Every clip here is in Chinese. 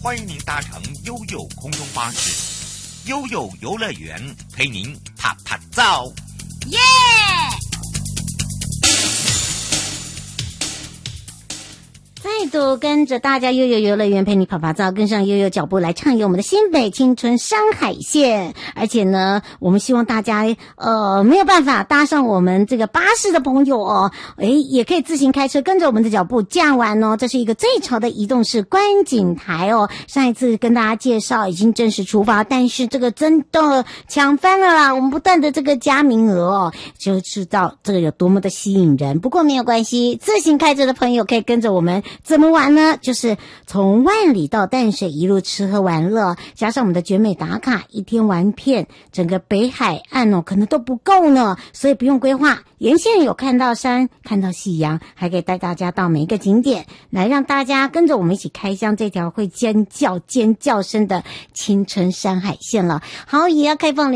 欢迎您搭乘悠悠空中巴士，悠悠游乐园陪您啪啪照。 耶！再度跟着大家悠悠游乐园陪你跑跑照，跟上悠悠脚步来畅游我们的新北青春山海线。而且呢，我们希望大家没有办法搭上我们这个巴士的朋友哦，也可以自行开车跟着我们的脚步驾完哦。这是一个最潮的移动式观景台哦。上一次跟大家介绍已经正式出发，但是这个真的抢翻了啦！我们不断的这个加名额哦，就知道这个有多么的吸引人。不过没有关系，自行开车的朋友可以跟着我们。怎么玩呢？就是从万里到淡水一路吃喝玩乐，加上我们的绝美打卡，一天玩遍整个北海岸哦，可能都不够呢，所以不用规划，沿线有看到山，看到夕阳，还可以带大家到每一个景点，来让大家跟着我们一起开箱这条会尖叫声的青春山海线了。好，也要开放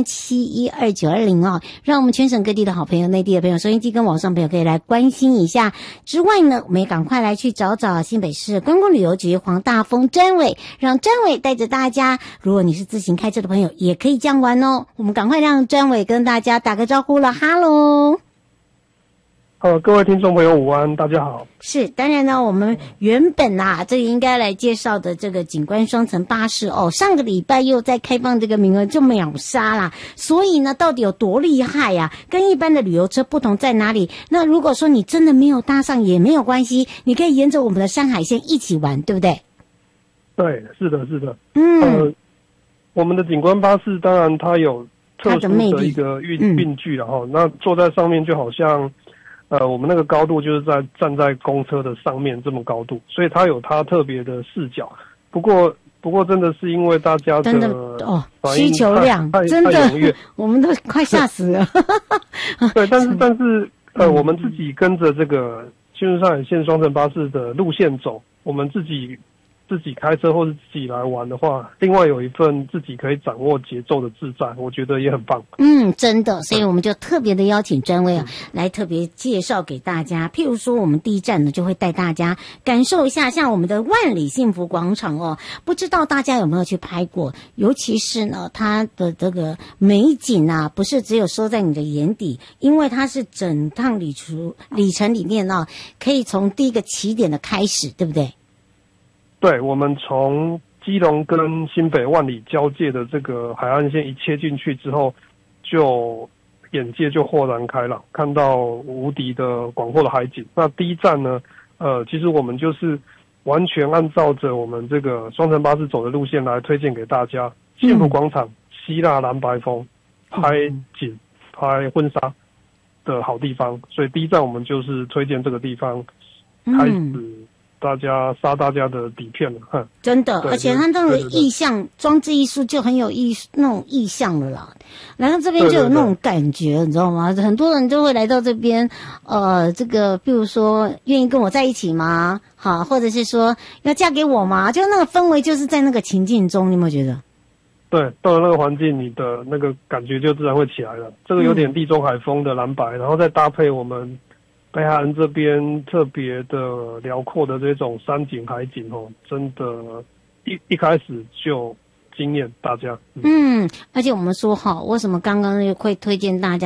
0237129220哦，让我们全省各地的好朋友、内地的朋友、收音机跟网上朋友可以来关心一下。之外呢，我们也赶快来去找找新北市观光旅游局黄大丰专委，让专委带着大家，如果你是自行开车的朋友也可以这样玩哦。我们赶快让专委跟大家打个招呼了，哈喽。 各位听众朋友午安，大家好。 是，当然呢，我们原本这个应该来介绍的这个景观双层巴士哦，上个礼拜又在开放这个名额就秒杀啦。所以呢，到底有多厉害呀？跟一般的旅游车不同在哪里？那如果说你真的没有搭上也没有关系，你可以沿着我们的山海线一起玩，对不对？ 对，是的。我们的景观巴士当然它有特殊的一个运具然后那坐在上面就好像我们那个高度就是站在公车的上面这么高度，所以它有它特别的视角。不过真的是因为大家的需求量真的，我们都快吓死了。 对，但是我们自己跟着这个青春山海线双层巴士的路线走，我们自己开车或是自己来玩的话，另外有一份自己可以掌握节奏的自在，我觉得也很棒。 真的，所以我们就特别的邀请专位来特别介绍给大家。譬如说，我们第一站呢就会带大家感受一下，像我们的万里幸福广场哦，不知道大家有没有去拍过？尤其是呢，它的这个美景啊，不是只有收在你的眼底，因为它是整趟里程里面可以从第一个起点的开始，对不对？ 对，我们从基隆跟新北万里交界的这个海岸线一切进去之后，就眼界就豁然开朗，看到无敌的广阔的海景。那第一站呢，其实我们就是完全按照着我们这个双层巴士走的路线来推荐给大家。幸福广场、希腊蓝白风、拍景、拍婚纱的好地方，所以第一站我们就是推荐这个地方，开始大家杀大家的底片了， 真的，而且它那个意象装置艺术就很有那种意象了啦。来到这边就有那种感觉，你知道吗？很多人就会来到这边，这个比如说愿意跟我在一起吗？好，或者是说要嫁给我吗？就那个氛围就是在那个情境中，你有没有觉得？ 对，到了那个环境，你的那个感觉就自然会起来了。这个有点地中海风的蓝白，然后再搭配我们北海岸这边特别的辽阔的这种山景海景真的一开始就惊艳大家。 而且我们说为什么刚刚会推荐大家